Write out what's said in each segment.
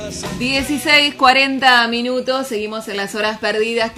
16:40 minutos, seguimos en las horas perdidas.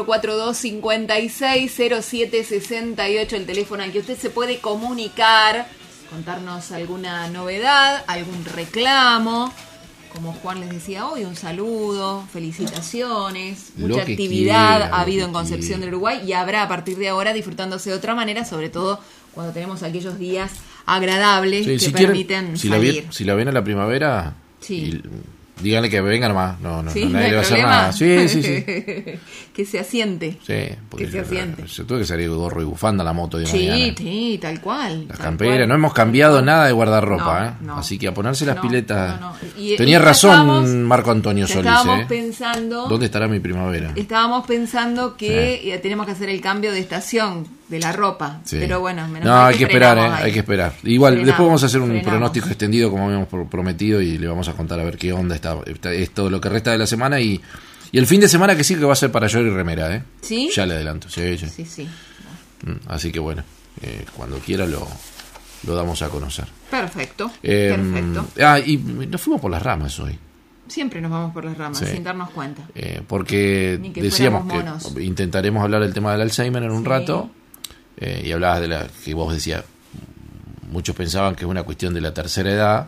3442-560768, el teléfono al que usted se puede comunicar, contarnos alguna novedad, algún reclamo, como Juan les decía hoy, un saludo, felicitaciones, mucha actividad ha habido en Concepción del Uruguay y habrá a partir de ahora, disfrutándose de otra manera, sobre todo cuando tenemos aquellos días agradables que permiten salir. Si la ven a la primavera, sí. Díganle que vengan más. No, ¿sí? nadie ¿No le va a hacer nada. Sí. Que se asiente. Sí, porque que se asiente. Yo tuve que salir gorro y bufanda a la moto de mañana. Sí, tal cual. La campera, no hemos cambiado nada de guardarropa, no. Así que a ponerse las piletas. No. Tenía razón Marco Antonio Solís. Estábamos pensando. ¿Dónde estará mi primavera? Estábamos pensando que tenemos que hacer el cambio de estación de la ropa. Sí. Pero bueno, hay que esperar, hay que esperar. Igual, después vamos a hacer un pronóstico extendido como habíamos prometido y le vamos a contar a ver qué onda está esto lo que resta de la semana y el fin de semana que sí que va a ser para Llor y Remera, ¿eh? ¿Sí? Ya le adelanto. Sí. Así que bueno, cuando quiera lo damos a conocer. Perfecto. Y nos fuimos por las ramas hoy. Siempre nos vamos por las ramas, sin darnos cuenta. Porque decíamos que intentaremos hablar del tema del Alzheimer en un rato, y hablabas de la que vos decías, muchos pensaban que es una cuestión de la tercera edad,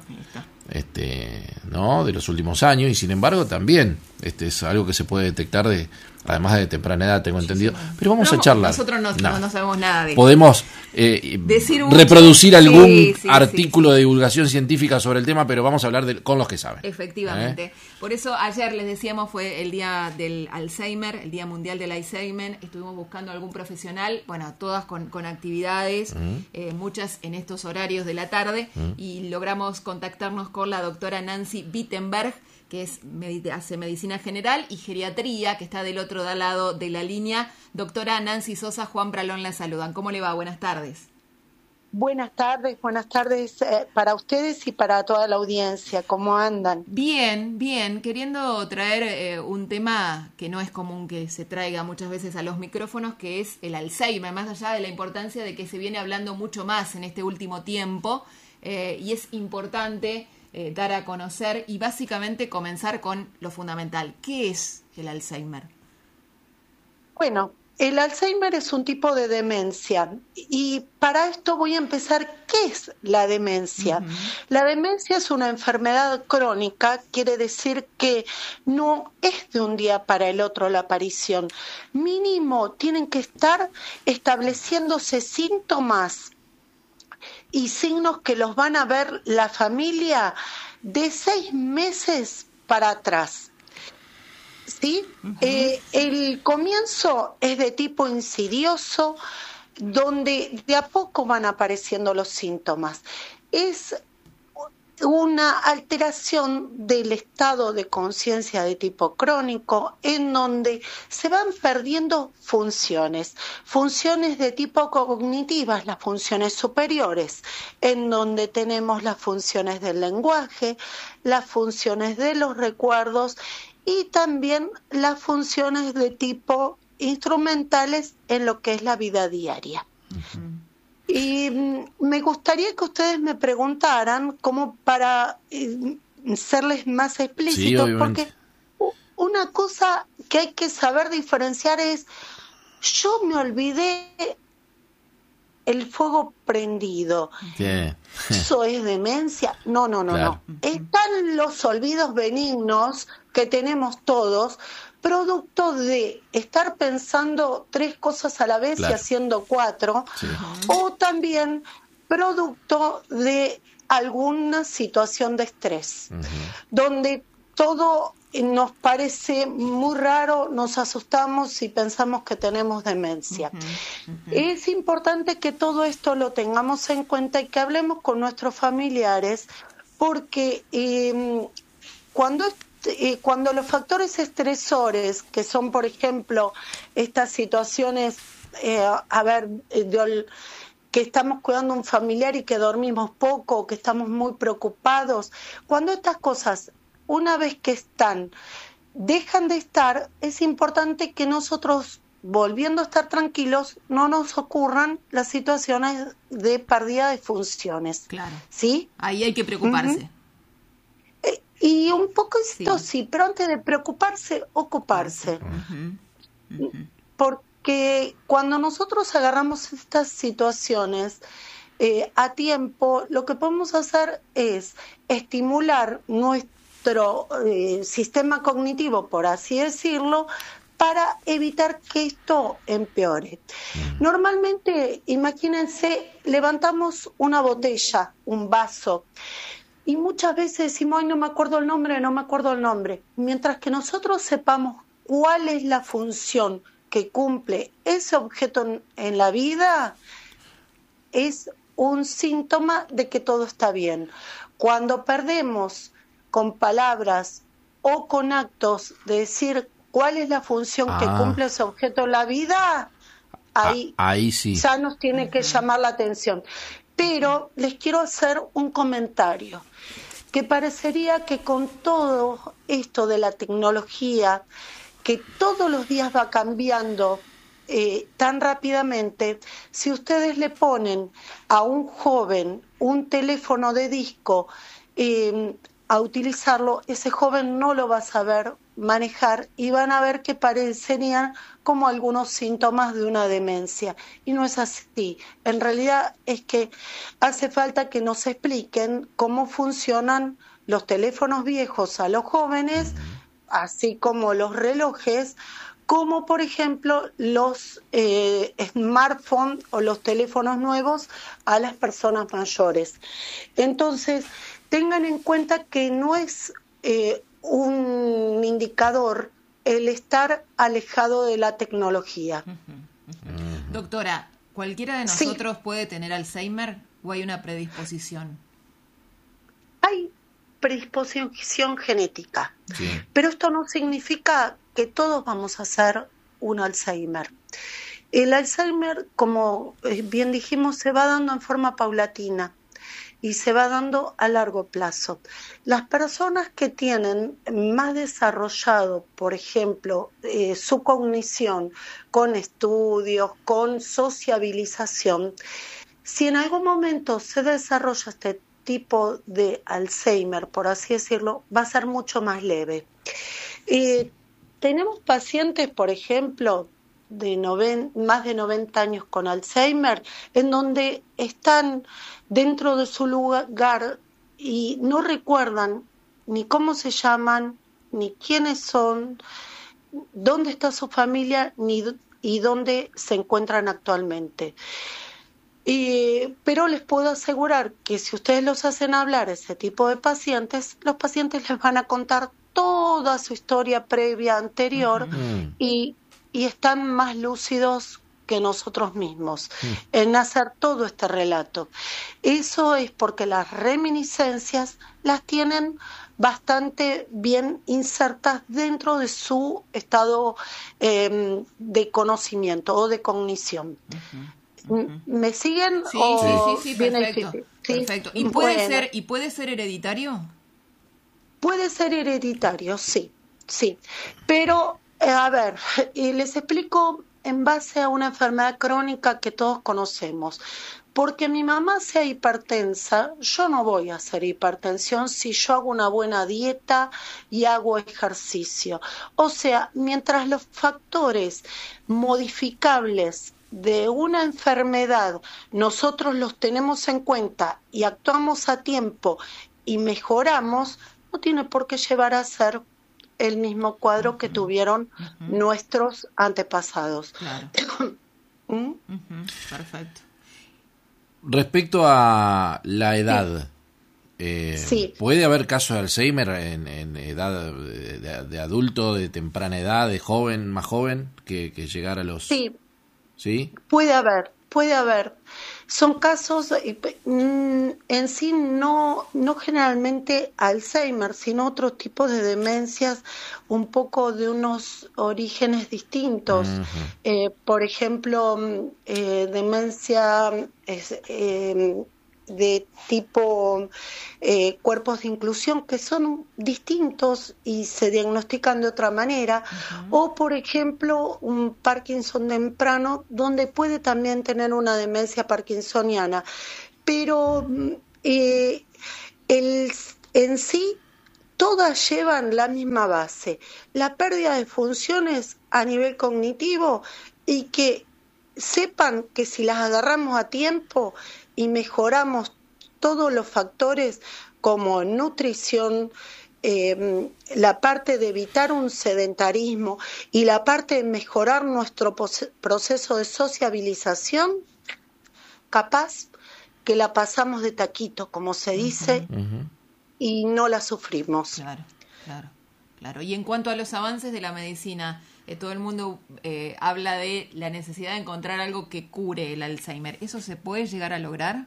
de los últimos años, y sin embargo también es algo que se puede detectar además de temprana edad, tengo entendido. Pero vamos a charlar. Nosotros no sabemos nada de eso. Podemos reproducir algún artículo de divulgación científica sobre el tema, pero vamos a hablar con los que saben. Efectivamente. Por eso ayer les decíamos fue el día del Alzheimer, el Día Mundial del Alzheimer. Estuvimos buscando algún profesional, todas con actividades, muchas en estos horarios de la tarde, y logramos contactarnos con la doctora Nancy Wittenberg, que hace medicina general y geriatría, que está del otro lado de la línea. Doctora Nancy Sosa, Juan Bralón la saludan. ¿Cómo le va? Buenas tardes. Buenas tardes para ustedes y para toda la audiencia. ¿Cómo andan? Bien. Queriendo traer un tema que no es común que se traiga muchas veces a los micrófonos, que es el Alzheimer, más allá de la importancia de que se viene hablando mucho más en este último tiempo, y es importante dar a conocer y básicamente comenzar con lo fundamental. ¿Qué es el Alzheimer? Bueno, el Alzheimer es un tipo de demencia y para esto voy a empezar. ¿Qué es la demencia? La demencia es una enfermedad crónica, quiere decir que no es de un día para el otro la aparición. Mínimo tienen que estar estableciéndose síntomas y signos que los van a ver la familia de 6 meses para atrás. ¿Sí? El comienzo es de tipo insidioso, donde de a poco van apareciendo los síntomas. Es una alteración del estado de conciencia de tipo crónico, en donde se van perdiendo funciones de tipo cognitivas, las funciones superiores, en donde tenemos las funciones del lenguaje, las funciones de los recuerdos y también las funciones de tipo instrumentales en lo que es la vida diaria. Y me gustaría que ustedes me preguntaran, como para serles más explícitos, porque una cosa que hay que saber diferenciar es, yo me olvidé el fuego prendido. ¿Eso es demencia? No. Están los olvidos benignos que tenemos todos, producto de estar pensando 3 cosas a la vez y haciendo 4, o también producto de alguna situación de estrés, donde todo nos parece muy raro, nos asustamos y pensamos que tenemos demencia. Es importante que todo esto lo tengamos en cuenta y que hablemos con nuestros familiares, porque cuando los factores estresores, que son, por ejemplo, estas situaciones, que estamos cuidando a un familiar y que dormimos poco, que estamos muy preocupados, cuando estas cosas, una vez que dejan de estar, es importante que nosotros, volviendo a estar tranquilos, no nos ocurran las situaciones de pérdida de funciones. Claro. ¿Sí? Ahí hay que preocuparse. Y un poco esto sí, pero antes de preocuparse, ocuparse. Porque cuando nosotros agarramos estas situaciones a tiempo, lo que podemos hacer es estimular nuestro sistema cognitivo, por así decirlo, para evitar que esto empeore. Normalmente, imagínense, levantamos una botella, un vaso, y muchas veces decimos, ay, no me acuerdo el nombre. Mientras que nosotros sepamos cuál es la función que cumple ese objeto en la vida, es un síntoma de que todo está bien. Cuando perdemos con palabras o con actos de decir cuál es la función que cumple ese objeto en la vida, ahí sí ya nos tiene que llamar la atención. Pero les quiero hacer un comentario, que parecería que con todo esto de la tecnología, que todos los días va cambiando tan rápidamente, si ustedes le ponen a un joven un teléfono de disco a utilizarlo, ese joven no lo va a saber manejar y van a ver que parecerían como algunos síntomas de una demencia. Y no es así. En realidad es que hace falta que nos expliquen cómo funcionan los teléfonos viejos a los jóvenes, así como los relojes, como por ejemplo los smartphones o los teléfonos nuevos a las personas mayores. Entonces, tengan en cuenta que no es un indicador el estar alejado de la tecnología. Doctora, ¿cualquiera de nosotros puede tener Alzheimer o hay una predisposición? Hay predisposición genética, pero esto no significa que todos vamos a hacer un Alzheimer. El Alzheimer, como bien dijimos, se va dando en forma paulatina y se va dando a largo plazo. Las personas que tienen más desarrollado, por ejemplo, su cognición con estudios, con sociabilización, si en algún momento se desarrolla este tipo de Alzheimer, por así decirlo, va a ser mucho más leve. Tenemos pacientes, por ejemplo, de más de 90 años con Alzheimer, en donde están dentro de su lugar y no recuerdan ni cómo se llaman, ni quiénes son, dónde está su familia, y dónde se encuentran actualmente. Pero les puedo asegurar que si ustedes los hacen hablar a ese tipo de pacientes, los pacientes les van a contar toda su historia previa, anterior, y están más lúcidos que nosotros mismos en hacer todo este relato. Eso es porque las reminiscencias las tienen bastante bien insertas dentro de su estado de conocimiento o de cognición. ¿Me siguen? Sí, perfecto. Perfecto. ¿Y puede ser hereditario? Puede ser hereditario, sí. Pero, a ver, les explico en base a una enfermedad crónica que todos conocemos. Porque mi mamá sea hipertensa, yo no voy a hacer hipertensión si yo hago una buena dieta y hago ejercicio. O sea, mientras los factores modificables de una enfermedad nosotros los tenemos en cuenta y actuamos a tiempo y mejoramos, no tiene por qué llevar a ser el mismo cuadro que tuvieron nuestros antepasados. Claro. Perfecto. Respecto a la edad, ¿puede haber casos de Alzheimer en edad de adulto, de temprana edad, de joven, más joven, que llegar a los... Sí, puede haber. Son casos, en sí no generalmente Alzheimer, sino otros tipos de demencias un poco de unos orígenes distintos. Por ejemplo, demencia de tipo cuerpos de inclusión que son distintos y se diagnostican de otra manera, o por ejemplo un Parkinson temprano donde puede también tener una demencia parkinsoniana, pero en sí todas llevan la misma base, la pérdida de funciones a nivel cognitivo, y que sepan que si las agarramos a tiempo y mejoramos todos los factores como nutrición, la parte de evitar un sedentarismo y la parte de mejorar nuestro proceso de sociabilización, capaz que la pasamos de taquito, como se dice, y no la sufrimos. Claro. Y en cuanto a los avances de la medicina, todo el mundo habla de la necesidad de encontrar algo que cure el Alzheimer. ¿Eso se puede llegar a lograr?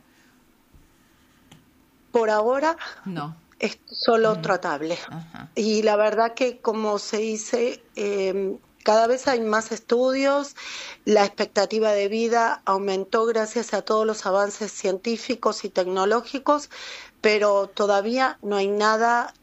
Por ahora, no. Es solo tratable. Y la verdad que, como se dice, cada vez hay más estudios, la expectativa de vida aumentó gracias a todos los avances científicos y tecnológicos, pero todavía no hay nada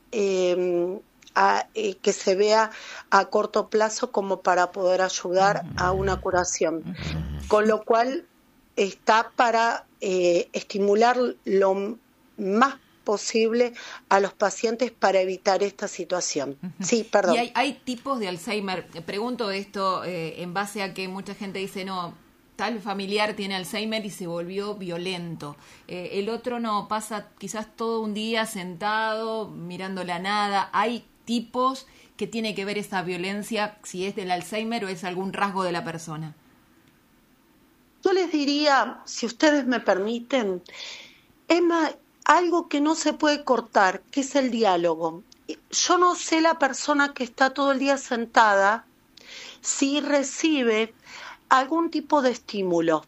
que se vea a corto plazo como para poder ayudar a una curación. Con lo cual está para estimular lo más posible a los pacientes para evitar esta situación. Sí, perdón. ¿Y hay tipos de Alzheimer? Pregunto esto en base a que mucha gente dice, no, tal familiar tiene Alzheimer y se volvió violento. El otro no, pasa quizás todo un día sentado, mirando la nada. ¿Hay tipos que tiene que ver esta violencia, si es del Alzheimer o es algún rasgo de la persona? Yo les diría, si ustedes me permiten, Emma, algo que no se puede cortar, que es el diálogo. Yo no sé la persona que está todo el día sentada si recibe algún tipo de estímulo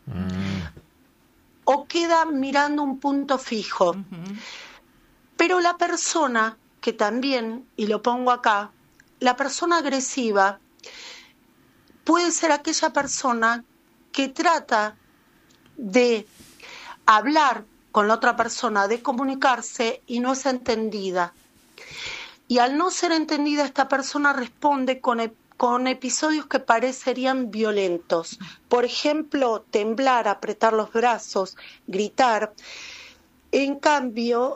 o queda mirando un punto fijo. Pero la persona que también, y lo pongo acá, la persona agresiva puede ser aquella persona que trata de hablar con la otra persona, de comunicarse y no es entendida. Y al no ser entendida, esta persona responde con episodios que parecerían violentos. Por ejemplo, temblar, apretar los brazos, gritar. En cambio,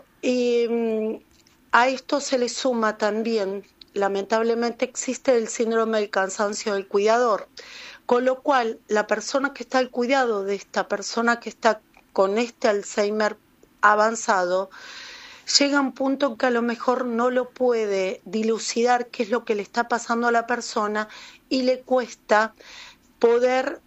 a esto se le suma también, lamentablemente existe el síndrome del cansancio del cuidador, con lo cual la persona que está al cuidado de esta persona que está con este Alzheimer avanzado, llega a un punto en que a lo mejor no lo puede dilucidar qué es lo que le está pasando a la persona y le cuesta poder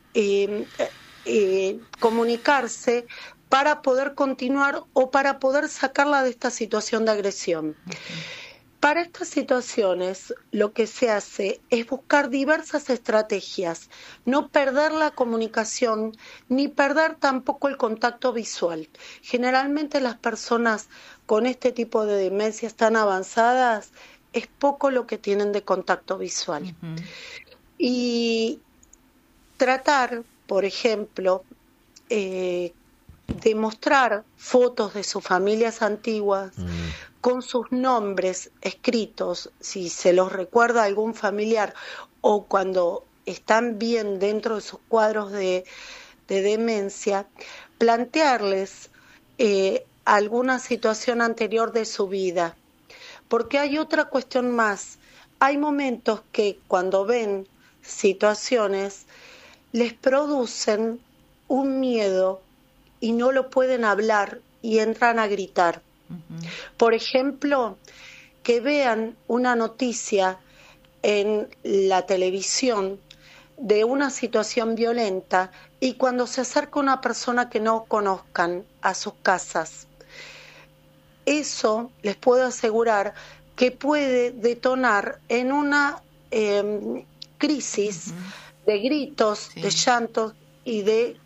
comunicarse para poder continuar o para poder sacarla de esta situación de agresión. Para estas situaciones lo que se hace es buscar diversas estrategias, no perder la comunicación ni perder tampoco el contacto visual. Generalmente las personas con este tipo de demencias tan avanzadas es poco lo que tienen de contacto visual. Y tratar, por ejemplo, de mostrar fotos de sus familias antiguas con sus nombres escritos, si se los recuerda a algún familiar o cuando están bien dentro de sus cuadros de demencia, plantearles alguna situación anterior de su vida. Porque hay otra cuestión más. Hay momentos que cuando ven situaciones les producen un miedo y no lo pueden hablar y entran a gritar. Por ejemplo, que vean una noticia en la televisión de una situación violenta y cuando se acerca una persona que no conozcan a sus casas, eso les puedo asegurar que puede detonar en una crisis de gritos, de llantos y de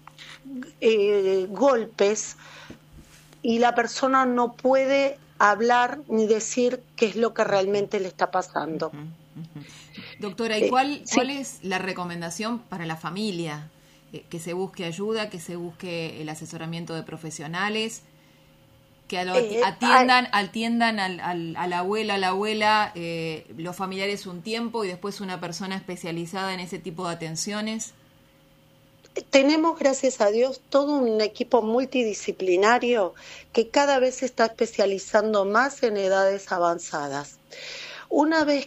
golpes, y la persona no puede hablar ni decir qué es lo que realmente le está pasando. Doctora, ¿y cuál es la recomendación para la familia? Que se busque ayuda, que se busque el asesoramiento de profesionales, que atiendan al abuelo, a la abuela, los familiares un tiempo y después una persona especializada en ese tipo de atenciones. tenemos, gracias a Dios, todo un equipo multidisciplinario que cada vez se está especializando más en edades avanzadas. Una vez